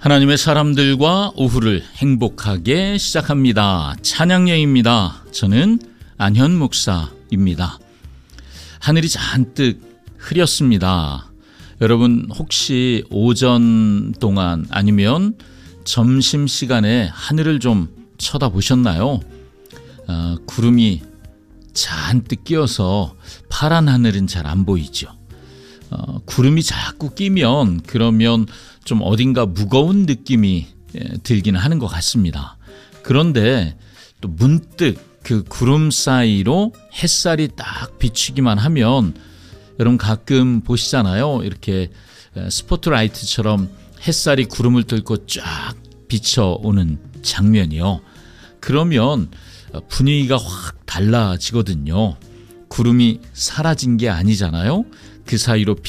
하나님의 사람들과 오후를 행복하게 시작합니다. 찬양여입니다. 저는 안현 목사입니다. 하늘이 잔뜩 흐렸습니다. 여러분 혹시 오전 동안 아니면 점심시간에 하늘을 좀 쳐다보셨나요? 구름이 잔뜩 끼어서 파란 하늘은 잘 안 보이죠. 구름이 자꾸 끼면 그러면 좀 어딘가 무거운 느낌이 들기는 하는 것 같습니다. 그런데 또 문득 그 구름 사이로 햇살이 딱 비추기만 하면 여러분 가끔 보시잖아요. 이렇게 스포트라이트처럼 햇살이 구름을 뚫고 쫙 비춰오는 장면이요. 그러면 분위기가 확 달라지거든요. 구름이 사라진 게 아니잖아요. 그 사이로